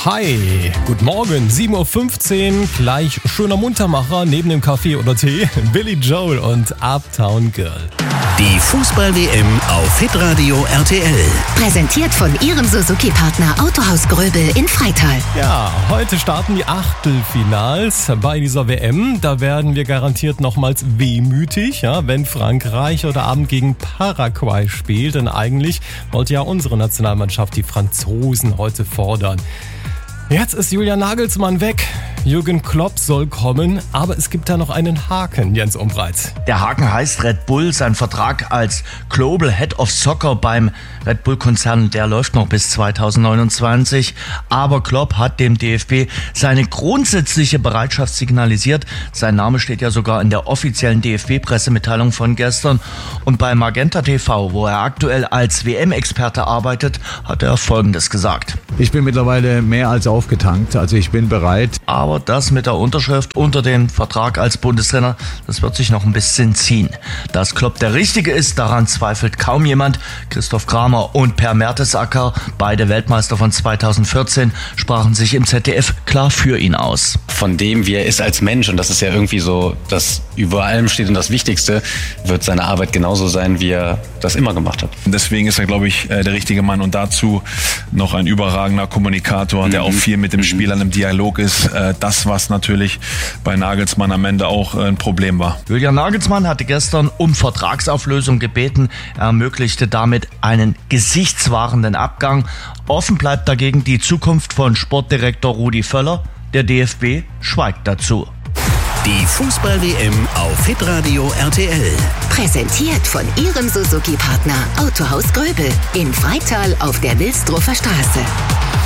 Hi, guten Morgen, 7.15 Uhr, gleich schöner Muntermacher neben dem Kaffee oder Tee, Billy Joel und Uptown Girl. Die Fußball-WM auf Hitradio RTL. Präsentiert von Ihrem Suzuki-Partner Autohaus Gröbel in Freital. Ja, heute starten die Achtelfinals bei dieser WM. Da werden wir garantiert nochmals wehmütig, ja, wenn Frankreich heute Abend gegen Paraguay spielt. Denn eigentlich wollte ja unsere Nationalmannschaft die Franzosen heute fordern. Jetzt ist Julian Nagelsmann weg. Jürgen Klopp soll kommen, aber es gibt da noch einen Haken, Jens Umbreit. Der Haken heißt Red Bull. Sein Vertrag als Global Head of Soccer beim Red Bull-Konzern, der läuft noch bis 2029. Aber Klopp hat dem DFB seine grundsätzliche Bereitschaft signalisiert. Sein Name steht ja sogar in der offiziellen DFB-Pressemitteilung von gestern. Und bei Magenta TV, wo er aktuell als WM-Experte arbeitet, hat er Folgendes gesagt. Ich bin mittlerweile mehr als aufgetankt, also ich bin bereit. Aber das mit der Unterschrift unter dem Vertrag als Bundestrainer, das wird sich noch ein bisschen ziehen. Dass Klopp der Richtige ist, daran zweifelt kaum jemand. Christoph Kramer und Per Mertesacker, beide Weltmeister von 2014, sprachen sich im ZDF klar für ihn aus. Von dem, wie er ist als Mensch, und das ist ja irgendwie so, das über allem steht und das Wichtigste, wird seine Arbeit genauso sein, wie er das immer gemacht hat. Deswegen ist er, glaube ich, der richtige Mann und dazu noch ein überragender Kommunikator, der auch viel mit dem Spielern im Dialog ist. Das, was natürlich bei Nagelsmann am Ende auch ein Problem war. Julian Nagelsmann hatte gestern um Vertragsauflösung gebeten. Er ermöglichte damit einen gesichtswahrenden Abgang. Offen bleibt dagegen die Zukunft von Sportdirektor Rudi Völler. Der DFB schweigt dazu. Die Fußball-WM auf Hitradio RTL. Präsentiert von Ihrem Suzuki-Partner Autohaus Gröbel in Freital auf der Wilsdruffer Straße.